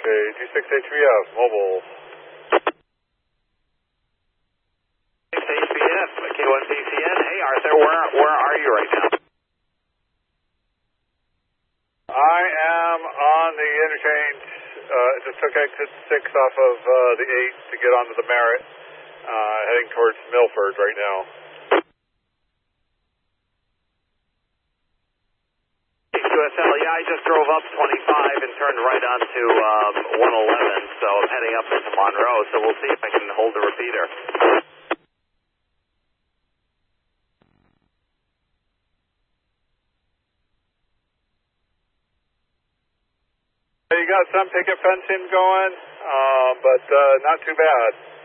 Okay, G6HVF, mobile. HVF, K1PCN. Hey, Arthur, where are you right now? I am on the interchange. Just took exit 6 off of the 8 to get onto the Merritt. Heading towards Milford right now. QSL, yeah, I just drove up 25 and turned right onto 111, so I'm heading up into Monroe, so we'll see if I can hold the repeater. You got some picket fencing going, but not too bad.